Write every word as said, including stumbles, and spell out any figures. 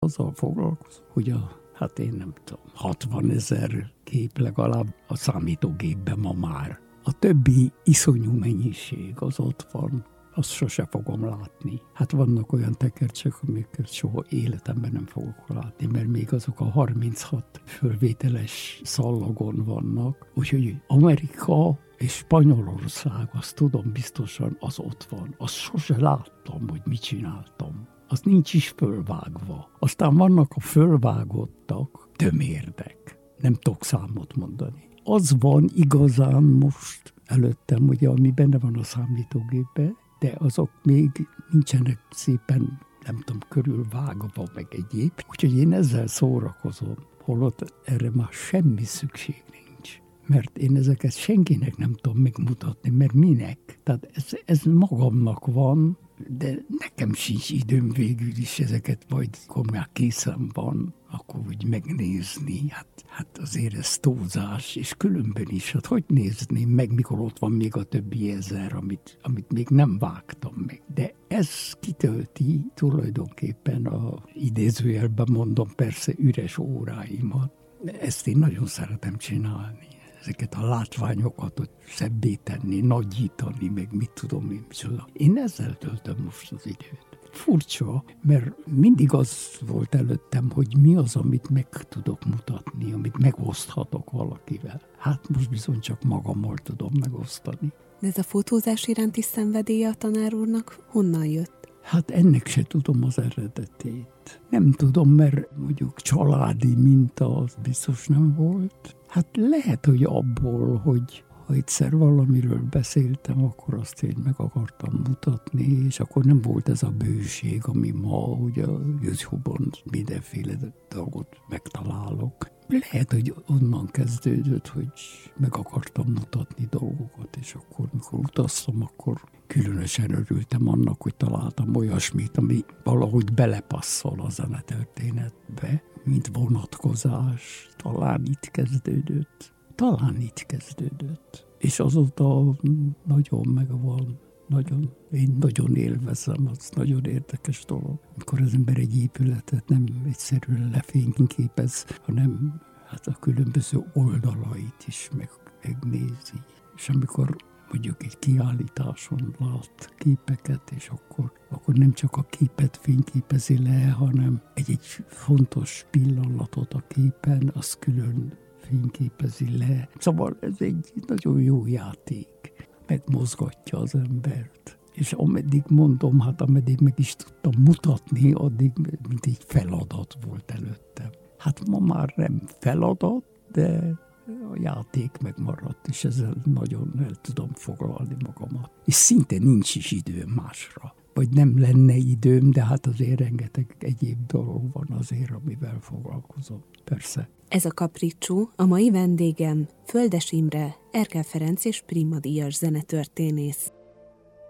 Azzal foglalkozom, hogy a, hát én nem tudom, hatvanezer kép legalább a számítógépben ma már. A többi iszonyú mennyiség az ott van, azt sose fogom látni. Hát vannak olyan tekercsek, amiket soha életemben nem fogok látni, mert még azok a harminchat fölvételes szallagon vannak. Úgyhogy Amerika és Spanyolország, azt tudom biztosan, az ott van. Azt sose láttam, hogy mit csináltam. Az nincs is fölvágva. Aztán vannak a fölvágottak, tömérdek. Nem tudok számot mondani. Az van igazán most előttem, ugye, ami benne van a számítógépben, de azok még nincsenek szépen, nem tudom, körülvágva meg egyéb. Úgyhogy én ezzel szórakozom, holott erre már semmi szükség nincs. Mert én ezeket senkinek nem tudom megmutatni, mert minek? Tehát ez, ez magamnak van, de nekem sincs időm végül is ezeket, majd akkor már készen van, akkor úgy megnézni. Hát, hát azért ez túlzás, és különben is, hát hogy nézném meg, mikor ott van még a többi ezer, amit, amit még nem vágtam meg. De ez kitölti tulajdonképpen a idézőjelben mondom persze üres óráimat. Ezt én nagyon szeretem csinálni. Ezeket a látványokat hogy szebbé tenni, nagyítani, meg mit tudom én micsoda. Én ezzel töltöm most az időt. Furcsa, mert mindig az volt előttem, hogy mi az, amit meg tudok mutatni, amit megoszthatok valakivel. Hát most bizony csak magammal tudom megosztani. De ez a fotózás iránti szenvedélye a tanár úrnak honnan jött? Hát ennek se tudom az eredetét. Nem tudom, mert mondjuk családi minta az biztos nem volt. Hát lehet, hogy abból, hogy ha egyszer valamiről beszéltem, akkor azt én meg akartam mutatni, és akkor nem volt ez a bőség, ami ma, hogy a YouTube-on mindenféle dolgot megtalálok. Lehet, hogy onnan kezdődött, hogy meg akartam mutatni dolgokat, és akkor, mikor utaztam, akkor különösen örültem annak, hogy találtam olyasmit, ami valahogy belepasszol a zenetörténetbe, mint vonatkozás. Talán itt kezdődött. Talán itt kezdődött. És azóta nagyon megvan. Nagyon, én nagyon élvezem, az nagyon érdekes dolog. Amikor az ember egy épületet nem egyszerűen lefényképez, hanem hát a különböző oldalait is meg, megnézi. És amikor mondjuk egy kiállításon lát képeket, és akkor, akkor nem csak a képet fényképezi le, hanem egy-egy fontos pillanatot a képen, az külön fényképezi le. Szóval ez egy nagyon jó játék. Megmozgatja az embert. És ameddig mondom, hát ameddig meg is tudtam mutatni, addig mint egy feladat volt előttem. Hát ma már nem feladat, de a játék megmaradt, és ezzel nagyon el tudom foglalni magamat. És szinte nincs is időm másra. Vagy nem lenne időm, de hát azért rengeteg egyéb dolog van azért, amivel foglalkozom. Persze. Ez a Capriccio, a mai vendégem Földes Imre, Erkel Ferenc és Prima díjas zenetörténész.